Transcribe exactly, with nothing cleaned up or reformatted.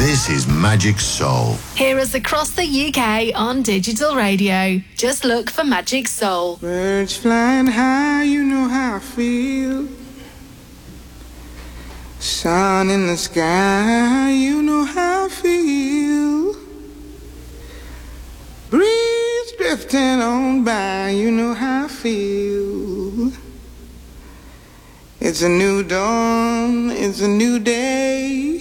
This is Magic Soul. Hear us across the U K on digital radio. Just look for Magic Soul. Birds flying high, you know how I feel. Sun in the sky, you know how I feel. Breeze drifting on by, you know how I feel. It's a new dawn, it's a new day.